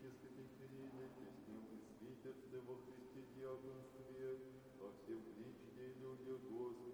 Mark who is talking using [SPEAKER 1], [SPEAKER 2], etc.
[SPEAKER 1] священники, святители, теснил и свидетели во Христе диаконстве, во всем причте и людях Господа.